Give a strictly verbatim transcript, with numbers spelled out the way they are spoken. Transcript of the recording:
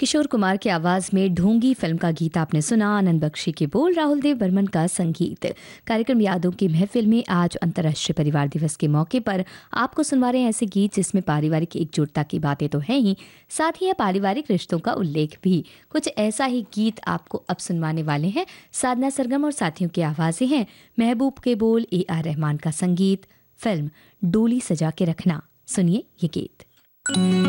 किशोर कुमार की आवाज में ढोंगी फिल्म का गीत आपने सुना। आनंद बख्शी के बोल, राहुल देव बर्मन का संगीत। कार्यक्रम यादों की महफिल में आज अंतर्राष्ट्रीय परिवार दिवस के मौके पर आपको सुनवा रहे हैं ऐसे गीत जिसमें पारिवारिक एकजुटता की बातें तो हैं ही, साथ ही पारिवारिक रिश्तों का उल्लेख भी। कुछ ऐसा ही गीत आपको अब सुनवाने वाले हैं। साधना सरगम और साथियों की आवाजें हैं, महबूब के बोल, ए आर रहमान का संगीत, फिल्म डोली सजा के रखना। सुनिए ये गीत।